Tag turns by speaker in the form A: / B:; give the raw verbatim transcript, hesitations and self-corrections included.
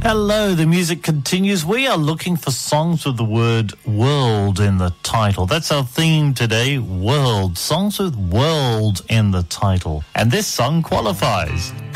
A: Hello, the music continues. We are looking for songs with the word world in the title. That's our theme today, world. Songs with world in the title. And this song qualifies.